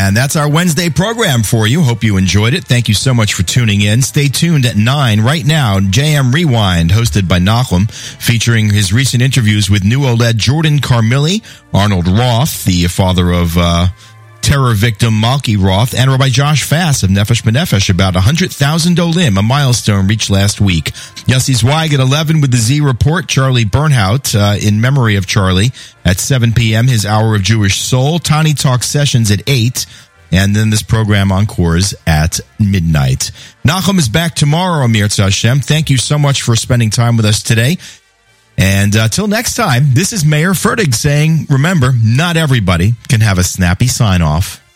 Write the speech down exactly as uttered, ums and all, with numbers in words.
And that's our Wednesday program for you. Hope you enjoyed it. Thank you so much for tuning in. Stay tuned at nine right now. J M Rewind, hosted by Nachum, featuring his recent interviews with New OLED Jordan Carmilli, Arnold Roth, the father of uh, terror victim Malki Roth, and Rabbi Josh Fass of Nefesh B'Nefesh about one hundred thousand Olim, a milestone reached last week. Yossi Zweig at eleven with the Z Report. Charlie Bernhout, uh, in memory of Charlie, at seven p.m., his Hour of Jewish Soul. Tani Talk Sessions at eight, and then this program encores at midnight. Nachum is back tomorrow, Amir Hashem. Thank you so much for spending time with us today. And uh, till next time, this is Mayor Fertig saying, remember, not everybody can have a snappy sign-off.